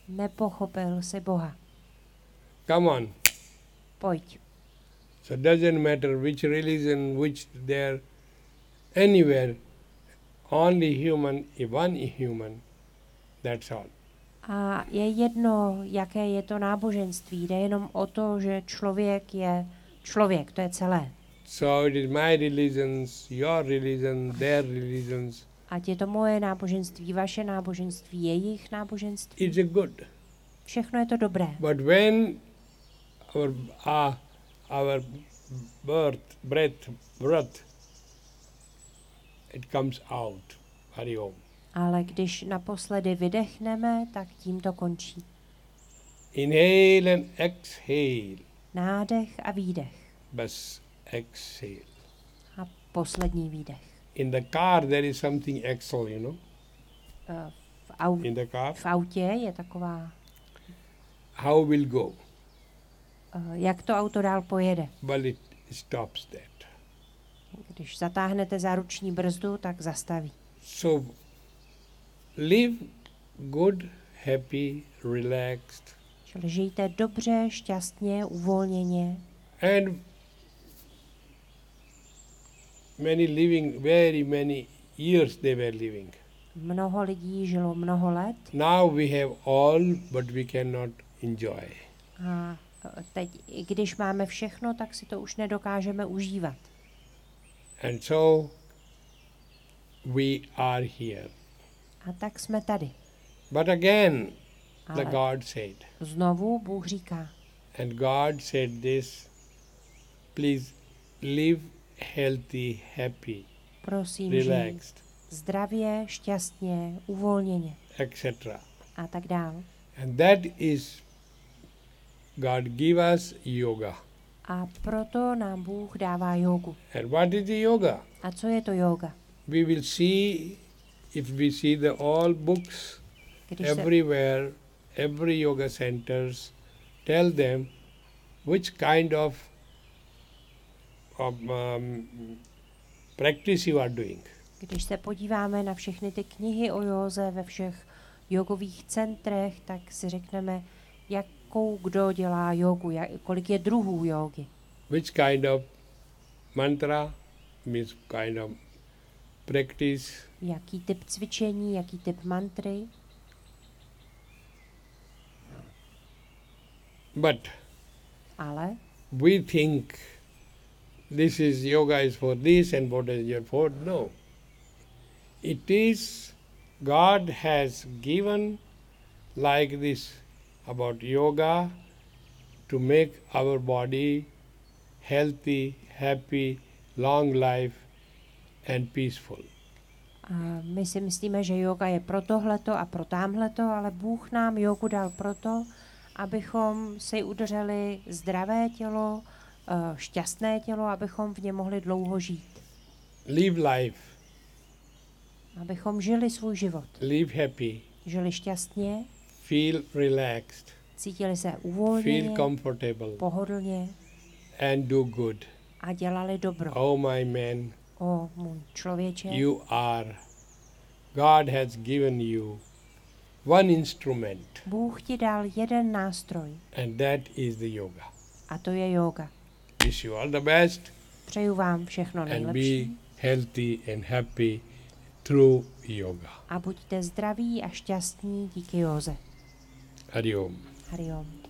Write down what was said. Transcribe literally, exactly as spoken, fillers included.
Nepochopil si Boha. Come on. Pojď. So doesn't matter which religion, which there, anywhere, only human, one human, that's all. A je jedno, jaké je to náboženství. Jde jenom o to, že člověk je člověk. To je celé. So it is my religions, your religion, their religions. Ať je to moje náboženství, vaše náboženství, jejich náboženství. It's a good. Všechno je to dobré. But when our uh, our birth, breath, breath, it comes out. Hari Om. Ale když naposledy vydechneme, tak tím to končí. Inhale and exhale. Nádech a výdech. Bas exhale. A poslední výdech. In the car there is something exhale, you know. Uh, v, au- In the car. v autě je taková, How will go? uh, jak to auto dál pojede. Well, it stops that. Když zatáhnete za ruční brzdu, tak zastaví. So live good, happy, relaxed. Čili žijte dobře, šťastně, uvolněně. And many living, very many years they were living. Mnoho lidí žilo mnoho let Now we have all, but we cannot enjoy. a teď, i když máme všechno, tak si to už nedokážeme užívat. And so we are here. A tak jsme tady. But again, Ale the God said, znovu Bůh říká, and God said this, please live healthy, happy, prosím, žij relaxed, zdravě, šťastně, uvolněně et cetera. a tak dál. And that is, God give us yoga. A proto nám Bůh dává jogu. And what is the yoga? A co je to yoga? We will see, if we see the all books, Když se, everywhere, every yoga centers, tell them which kind of, of um, practice you are doing. když se podíváme na všechny ty knihy o józe ve všech jogových centrech, tak si řekneme, jakou kdo dělá jogu, jak, kolik je druhů jógy. Which kind of mantra means kind of practice. Jaký typ cvičení, jaký typ mantry. But Ale we think this is yoga is for this and what is your for no. It is God has given like this about yoga to make our body healthy, happy, long life and peaceful. a my si myslíme, že yoga je pro tohleto a pro támhleto, ale Bůh nám jogu dal proto, abychom si udrželi zdravé tělo, eh, šťastné tělo, abychom v něm mohli dlouho žít. Live life, Abychom žili svůj život. live happy, Žili šťastně, feel relaxed, cítili se feel uvolněně, comfortable pohodlně and do good. a dělali dobro. Oh my man, O můj člověče, you are, God has given you one instrument Bůh ti dal jeden nástroj and that is the yoga. a to je yoga. Wish you all the best Přeju vám všechno and be nejlepší healthy and happy through yoga. a buďte zdraví a šťastní díky józe. Hari Om. Hari Om.